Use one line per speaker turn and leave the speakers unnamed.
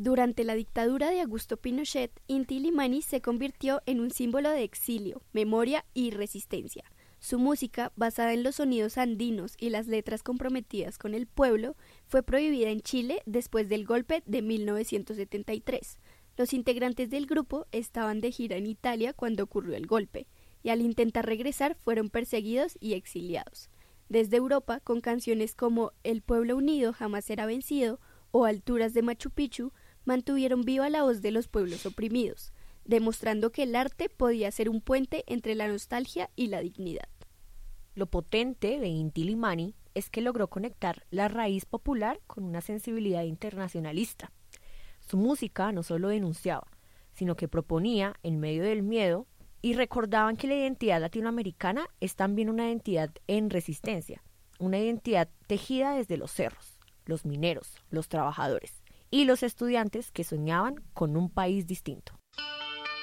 Durante la dictadura de Augusto Pinochet, Inti Illimani se convirtió en un símbolo de exilio, memoria y resistencia. Su música, basada en los sonidos andinos y las letras comprometidas con el pueblo, fue prohibida en Chile después del golpe de 1973. Los integrantes del grupo estaban de gira en Italia cuando ocurrió el golpe, y al intentar regresar fueron perseguidos y exiliados. Desde Europa, con canciones como El pueblo unido jamás será vencido o Alturas de Machu Picchu, mantuvieron viva la voz de los pueblos oprimidos, demostrando que el arte podía ser un puente entre la nostalgia y la dignidad.
Lo potente de Inti Illimani es que logró conectar la raíz popular con una sensibilidad internacionalista. Su música no solo denunciaba, sino que proponía, en medio del miedo, y recordaban que la identidad latinoamericana es también una identidad en resistencia, una identidad tejida desde los cerros, los mineros, los trabajadores y los estudiantes que soñaban con un país distinto.